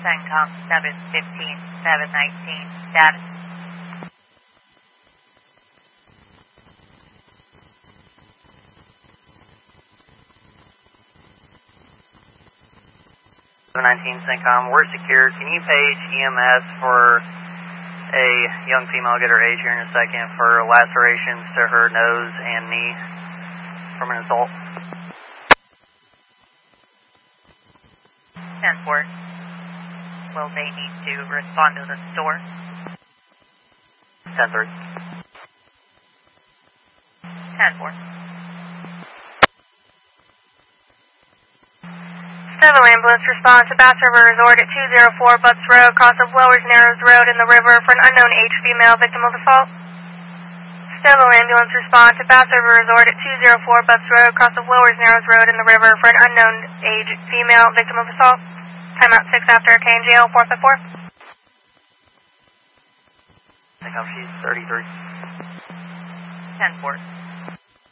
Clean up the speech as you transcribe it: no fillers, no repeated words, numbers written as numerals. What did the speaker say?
CENTCOM 715, 719, status. CENTCOM, we're secure. Can you page EMS for a young female, get her age here in a second, for lacerations to her nose and knee from an assault? 10-4. Will they need to respond to the store? 10-3. 10-4. Civil ambulance response to Bass River Resort at 204 Butts Road, cross of Lowers Narrows Road in the river for an unknown age female victim of assault. Civil ambulance response to Bass River Resort at 204 Butts Road, cross of Lowers Narrows Road in the river for an unknown age female victim of assault. Timeout 6 after KNGL 454. CENTCOM, she's 33. 10-4.